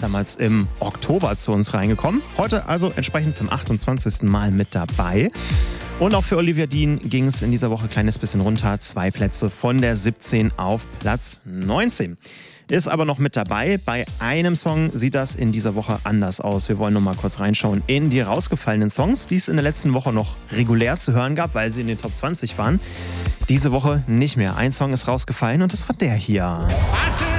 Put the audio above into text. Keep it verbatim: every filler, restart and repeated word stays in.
damals im Oktober zu uns reingekommen. Heute also entsprechend zum achtundzwanzigsten Mal mit dabei. Und auch für Olivia Dean ging es in dieser Woche ein kleines bisschen runter. Zwei Plätze von der siebzehn auf Platz neunzehn. Ist aber noch mit dabei. Bei einem Song sieht das in dieser Woche anders aus. Wir wollen noch mal kurz reinschauen in die rausgefallenen Songs, die es in der letzten Woche noch regulär zu hören gab, weil sie in den Top zwanzig waren. Diese Woche nicht mehr. Ein Song ist rausgefallen und das war der hier. Was